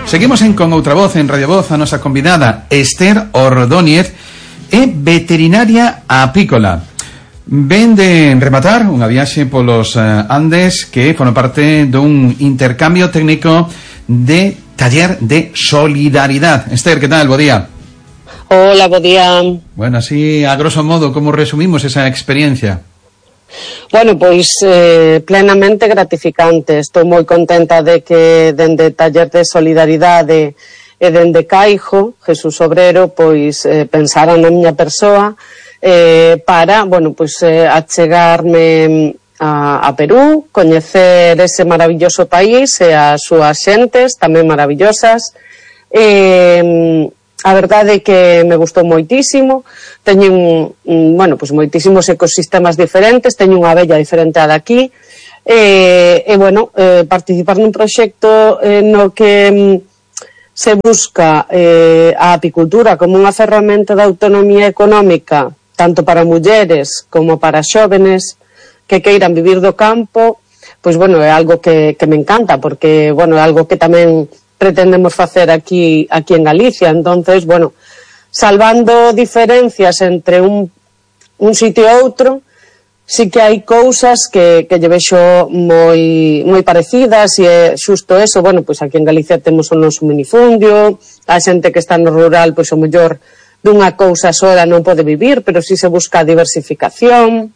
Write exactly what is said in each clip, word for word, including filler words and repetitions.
Seguimos en Con Outra Voz, en Radio Voz, a nosa convidada Esther Ordóñez, é veterinaria apícola. Ven de rematar unha viaxe polos Andes que forma parte dun intercambio técnico de taller de solidaridade. Esther, que tal? Bo día. Hola, bo día. Bueno, así a grosso modo, como resumimos esa experiencia? Bueno, pois eh, plenamente gratificante. Estou moi contenta de que dende Taller de Solidaridade e dende Caijo, Jesús Obrero, pois eh, pensaran na miña persoa eh, para, bueno, pois eh, achegarme a, a Perú, coñecer ese maravilloso país e as súas xentes tamén maravillosas. Eh, A verdade é que me gustou moitísimo, teño un, un, bueno, pues moitísimos ecosistemas diferentes, teño unha abella diferente a daqui, e, e bueno, eh, participar nun proxecto eh, no que mm, se busca eh, a apicultura como unha ferramenta de autonomía económica, tanto para mulleres como para xóvenes que queiran vivir do campo, pois bueno, é algo que, que me encanta, porque, bueno, é algo que tamén pretendemos facer aquí aquí en Galicia. Entonces, bueno, salvando diferencias entre un, un sitio e outro, sí que hai cousas que, que lle vexo moi, moi parecidas, e é xusto eso. Bueno, pois aquí en Galicia temos o noso minifundio, a xente que está no rural, pois o mellor dunha cousa sola non pode vivir, pero si se busca a diversificación.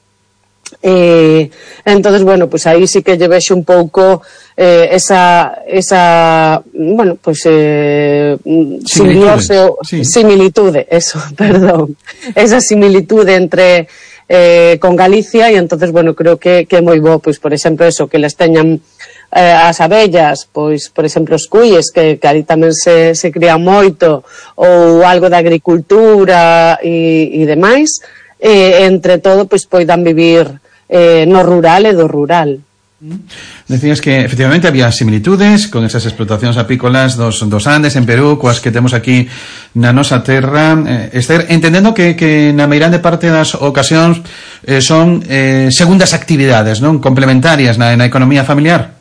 Eh, entonces, bueno, pues aí sí que lle vexo un pouco eh, esa, esa, bueno, pues eh, simbiose, sí. similitude, eso, perdón, esa similitude entre eh, con Galicia, e entonces, bueno, creo que, que é moi bo, pois, por exemplo, eso, que les teñan eh, as abellas, pois, por exemplo, os cuíes, que, que ali tamén se, se crían moito, ou algo de agricultura e, e demais. Eh, entre todo, pois poidan vivir eh, no rural e do rural. Decías que efectivamente había similitudes con esas explotacións apícolas dos, dos Andes en Perú, coas que temos aquí na nosa terra. eh, Esther, entendendo que, que na meirande parte das ocasións eh, son eh, segundas actividades, non? Complementarias na, na economía familiar.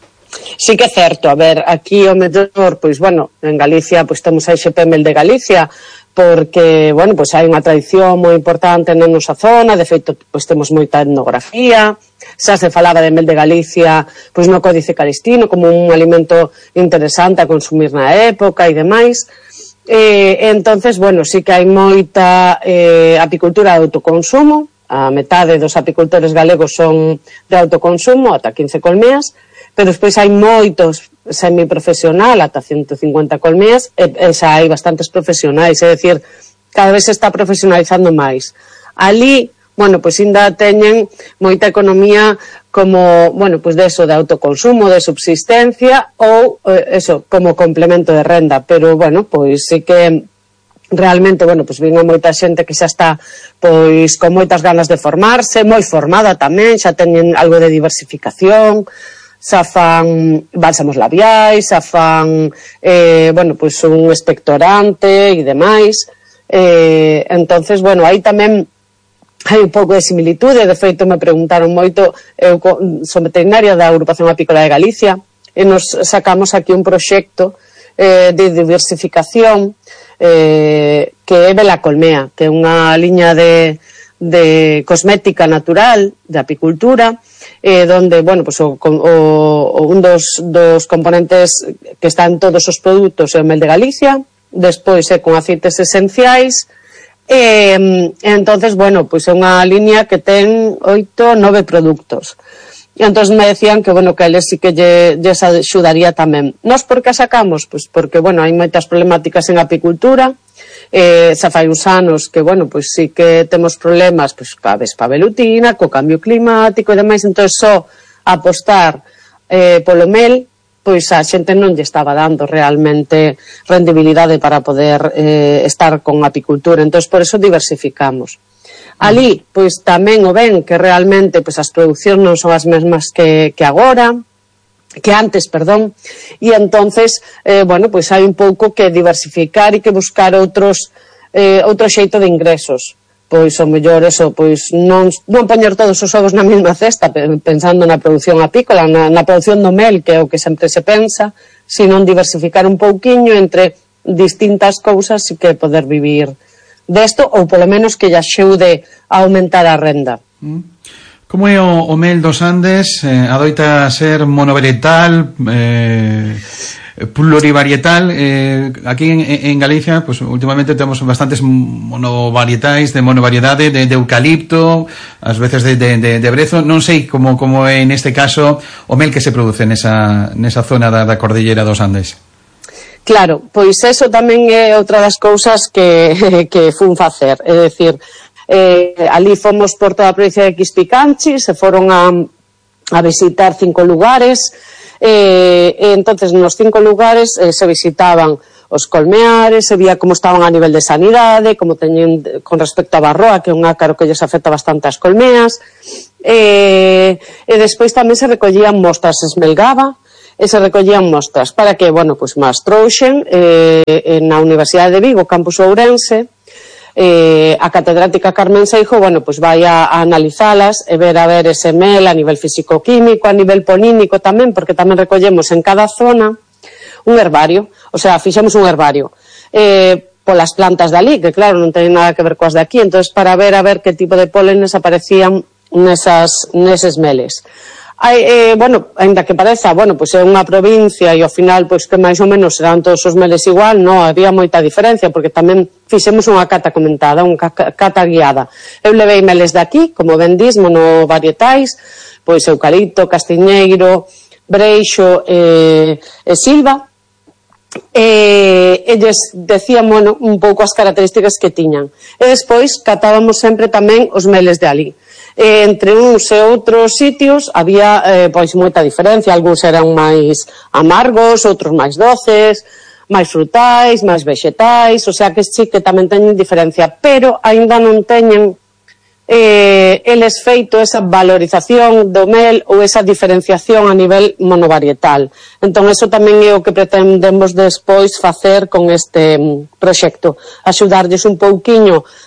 Sí que é certo, a ver, aquí o mellor, pois, bueno, en Galicia, pois temos a X P M L de Galicia, porque, bueno, pois hai unha tradición moi importante na nosa zona, de feito, pois temos moita etnografía, xa se falaba de mel de Galicia, pois no Códice Calistino, como un alimento interesante a consumir na época e demais. Eh, entonces, bueno, sí que hai moita eh, apicultura de autoconsumo, a metade dos apicultores galegos son de autoconsumo, ata quince colmeas, pero despois hai moitos semiprofesional, ata ciento cincuenta colmeas, e, e xa hai bastantes profesionais, é dicir, cada vez se está profesionalizando máis. Ali, bueno, pois ainda teñen moita economía como, bueno, pois de eso, de autoconsumo, de subsistencia, ou, eh, eso, como complemento de renda, pero, bueno, pois sí que realmente, bueno, pois vinga moita xente que xa está, pois, con moitas ganas de formarse, moi formada tamén, xa teñen algo de diversificación, xa fan bálsamos labiais, xa fan eh, bueno, pois un expectorante e demais. Eh, entonces, bueno, aí tamén hai un pouco de similitude. De feito, me preguntaron moito, eu son veterinaria da Agrupación Apícola de Galicia, e nos sacamos aquí un proxecto eh, de diversificación eh, que é Bela Colmea, que é unha liña de, de cosmética natural, de apicultura, eh, donde, bueno, pues, o, o, un dos, dos componentes que están todos os produtos é o mel de Galicia, despois é con aceites esenciais, e, entonces, bueno, pues é unha liña que ten oito, nove produtos. E entón me decían que, bueno, que eles sí que lle, lle axudaría tamén. Nós por que a sacamos? Pois porque, bueno, hai moitas problemáticas en apicultura, eh, xa fai uns anos que, bueno, pois sí que temos problemas, pois, ca vespavelutina, co cambio climático e demais, entón só apostar eh, polo mel, pois a xente non lle estaba dando realmente rendibilidade para poder eh, estar con apicultura, entón por eso diversificamos. Ali, pois tamén o ven que realmente pois as producións non son as mesmas que, que agora, que antes, perdón, e entonces, eh, bueno, pois hai un pouco que diversificar e que buscar outros eh, outro xeito de ingresos. pois o mellor eso, pois non, non poñer todos os ovos na mesma cesta pensando na produción apícola, na, na produción do mel, que é o que sempre se pensa, sino diversificar un pouquiño entre distintas cousas e que poder vivir desto, ou polo menos que lle axude a aumentar a renda. Como é o, o mel dos Andes? Eh, adoita ser monovarietal, eh, plurivarietal. Eh, aquí en, en Galicia, pues últimamente temos bastantes monovarietais, de monovariedade, de, de eucalipto, ás veces de, de, de, de brezo. Non sei como, como é neste caso o mel que se produce nesa, nesa zona da, da cordillera dos Andes. Claro, pois eso tamén é outra das cousas que, que fun facer, é dicir, eh, ali fomos por toda a provincia de Quispicanchi, se foron a, a visitar cinco lugares, eh, e entonces nos cinco lugares eh, se visitaban os colmeares, se vía como estaban a nivel de sanidade, como teñen con respecto a Barroa, que é un ácaro que lles afecta bastante as colmeas, e, e despois tamén se recollían mostras, se esmelgaba, e se recollían mostras para que, bueno, pois máis trouxen eh, na Universidade de Vigo, Campus Ourense, eh, a catedrática Carmen Seijo, bueno, pois vai a, a analizalas e ver a ver ese mel a nivel físico-químico, a nivel ponínico tamén, porque tamén recollemos en cada zona un herbario, o sea, fixemos un herbario eh, polas plantas dali, que claro, non ten nada que ver coas de aquí, entonces para ver a ver que tipo de pólenes aparecían nesas, neses meles. Hai, eh, bueno, ainda que pareza, bueno, pois é unha provincia e ao final, pois que máis ou menos serán todos os meles igual, non, había moita diferencia, porque tamén fixemos unha cata comentada, unha cata guiada. Eu levei meles de aquí, como ben dis, monovarietais, pois eucalipto, castiñeiro, breixo e, e silva, e eles decían, bueno, un pouco as características que tiñan. E despois catábamos sempre tamén os meles de ali. E entre uns e outros sitios había eh, pois moita diferencia, algúns eran máis amargos, outros máis doces, máis frutais, máis vegetais, o sea que sí que tamén teñen diferencia, pero aínda non teñen eh, eles feito esa valorización do mel ou esa diferenciación a nivel monovarietal. Entón, eso tamén é o que pretendemos despois facer con este proxecto, axudarlles un pouquiño